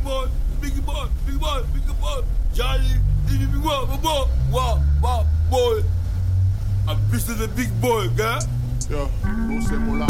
big boy. Johnny, big boy. I'm the big boy, girl. Yo, no say more.